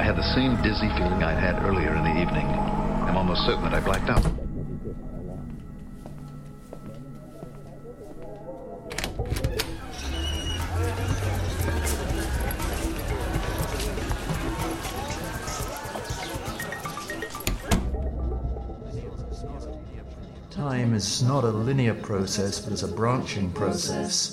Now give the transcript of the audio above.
I had the same dizzy feeling I'd had earlier in the evening. I'm almost certain that I blacked out. Time is not a linear process, but is a branching process.